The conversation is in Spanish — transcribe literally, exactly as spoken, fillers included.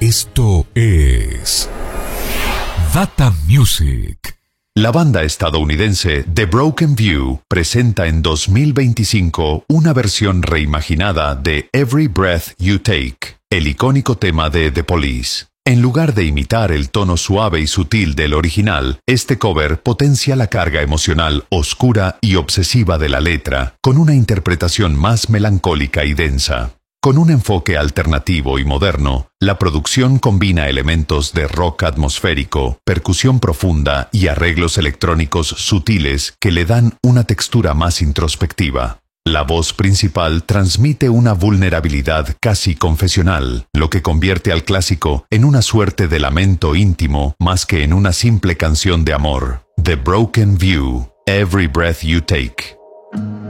Esto es Data Music. La banda estadounidense The Broken View presenta en dos mil veinticinco una versión reimaginada de Every Breath You Take, el icónico tema de The Police. En lugar de imitar el tono suave y sutil del original, este cover potencia la carga emocional oscura y obsesiva de la letra, con una interpretación más melancólica y densa. Con un enfoque alternativo y moderno, la producción combina elementos de rock atmosférico, percusión profunda y arreglos electrónicos sutiles que le dan una textura más introspectiva. La voz principal transmite una vulnerabilidad casi confesional, lo que convierte al clásico en una suerte de lamento íntimo más que en una simple canción de amor. The Broken View, Every Breath You Take.